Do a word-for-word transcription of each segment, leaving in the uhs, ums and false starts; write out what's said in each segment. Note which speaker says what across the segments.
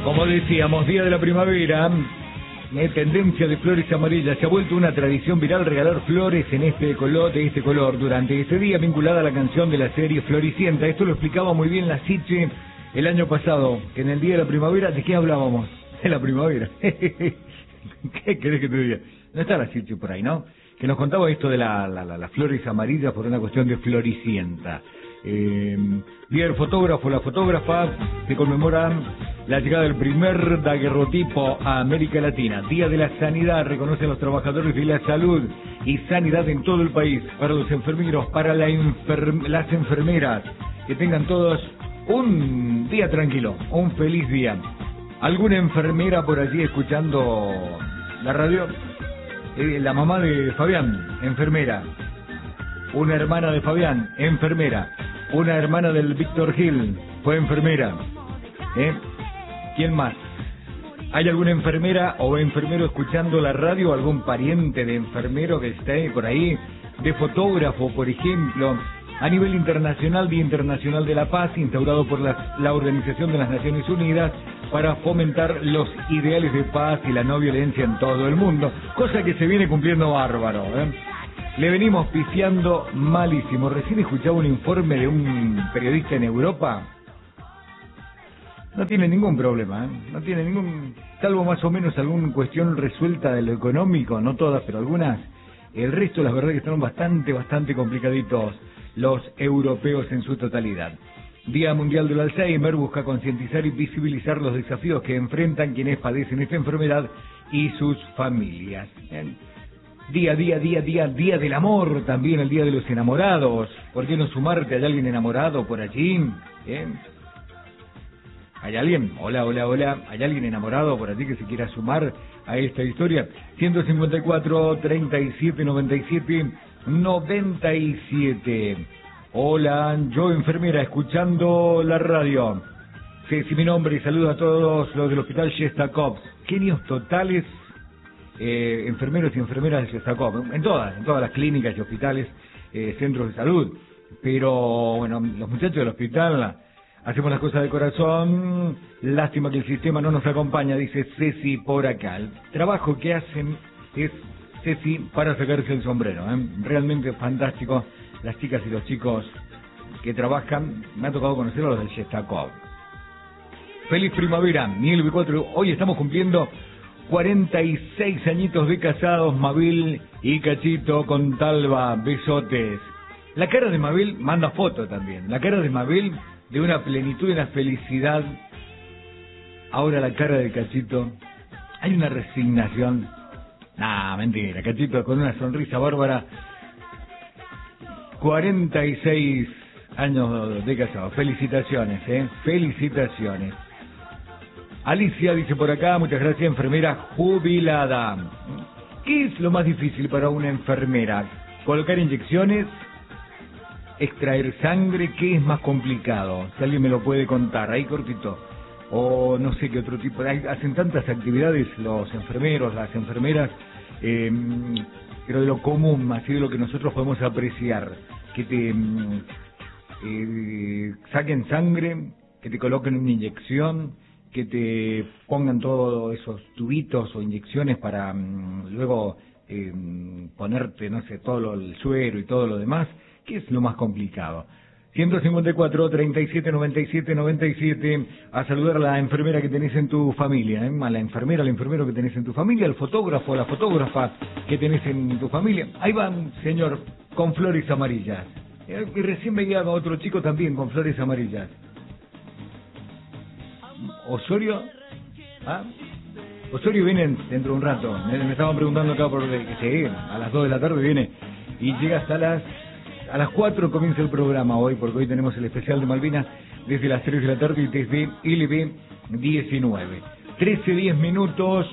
Speaker 1: Como decíamos, día de la primavera, eh, tendencia de flores amarillas. Se ha vuelto una tradición viral regalar flores en este color, de este color durante este día, vinculada a la canción de la serie Floricienta. Esto lo explicaba muy bien la Siche el año pasado, que en el día de la primavera, ¿de qué hablábamos? De la primavera. ¿Qué querés que te diga? No está la Siche por ahí, ¿no? Que nos contaba esto de la, la, la, las flores amarillas por una cuestión de Floricienta. Eh, día del fotógrafo, la fotógrafa, se conmemora la llegada del primer daguerrotipo a América Latina. Día de la sanidad, reconoce a los trabajadores de la salud y sanidad en todo el país. Para los enfermeros, para la enfer- las enfermeras, que tengan todos un día tranquilo, un feliz día. ¿Alguna enfermera por allí escuchando la radio? Eh, la mamá de Fabián, enfermera. Una hermana de Fabián, enfermera. Una hermana del Víctor Gil, fue enfermera. ¿Eh? ¿Quién más? ¿Hay alguna enfermera o enfermero escuchando la radio? ¿Algún pariente de enfermero que esté por ahí? De fotógrafo, por ejemplo. A nivel internacional, Día Internacional de la Paz, instaurado por la, la Organización de las Naciones Unidas para fomentar los ideales de paz y la no violencia en todo el mundo. Cosa que se viene cumpliendo bárbaro, ¿eh? Le venimos pifiando malísimo. Recién escuchaba un informe de un periodista en Europa. No tiene ningún problema, ¿eh? No tiene ningún... Salvo más o menos alguna cuestión resuelta de lo económico, no todas, pero algunas. El resto, la verdad que están bastante, bastante complicaditos los europeos en su totalidad. Día Mundial del Alzheimer busca concientizar y visibilizar los desafíos que enfrentan quienes padecen esta enfermedad y sus familias. ¿Eh? Día, día, día, día, día del amor, también el día de los enamorados. ¿Por qué no sumarte? ¿Hay alguien enamorado por allí? ¿Eh? ¿Hay alguien? Hola, hola, hola. ¿Hay alguien enamorado por allí que se quiera sumar a esta historia? ciento cincuenta y cuatro, treinta y siete, noventa y siete, noventa y siete. Hola, yo enfermera, escuchando la radio. Sí, sí, mi nombre y saludo a todos los del Hospital Shestakov. Genios totales. Eh, enfermeros y enfermeras de Shestakov, en todas, en todas las clínicas y hospitales, eh, centros de salud. Pero bueno, los muchachos del hospital hacemos las cosas de corazón. Lástima que el sistema no nos acompaña, dice Ceci por acá. El trabajo que hacen es, Ceci, para sacarse el sombrero, ¿eh? Realmente fantástico. Las chicas y los chicos que trabajan, me ha tocado conocer a los del Shestakov. Feliz primavera, Miel B cuatro. Hoy estamos cumpliendo cuarenta y seis añitos de casados, Mabel y Cachito con Talba, besotes. La cara de Mabel manda foto también. La cara de Mabel de una plenitud y una felicidad. Ahora la cara de Cachito, hay una resignación. Nah, mentira, Cachito con una sonrisa bárbara. cuarenta y seis años de casados. Felicitaciones, eh. Felicitaciones. Alicia dice por acá, muchas gracias, enfermera jubilada. ¿Qué es lo más difícil para una enfermera? ¿Colocar inyecciones? ¿Extraer sangre? ¿Qué es más complicado? Si alguien me lo puede contar, ahí cortito. O no sé qué otro tipo. Hacen tantas actividades los enfermeros, las enfermeras, eh, pero de lo común, así de lo que nosotros podemos apreciar. Que te eh, saquen sangre, que te coloquen una inyección, que te pongan todos esos tubitos o inyecciones para um, luego eh, ponerte, no sé, todo lo, el suero y todo lo demás. ¿Qué es lo más complicado? ciento cincuenta y cuatro, treinta y siete, noventa y siete, noventa y siete. A saludar a la enfermera que tenés en tu familia, ¿eh? A la enfermera, al enfermero que tenés en tu familia, al fotógrafo, a la fotógrafa que tenés en tu familia. Ahí va, señor, con flores amarillas. Y recién veía a otro chico también con flores amarillas. Osorio, ¿ah? Osorio viene dentro de un rato. Me, me estaban preguntando acá por que sí, a las dos de la tarde viene y llega hasta las a las cuatro comienza el programa hoy, porque hoy tenemos el especial de Malvinas desde las tres de la tarde y desde L B diecinueve. trece, diez minutos.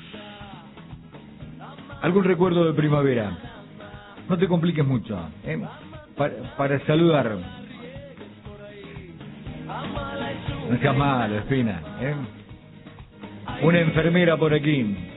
Speaker 1: ¿Algún recuerdo de primavera? No te compliques mucho, ¿eh? Para, para saludar. No seas malo, Espina, ¿eh? Una enfermera por aquí.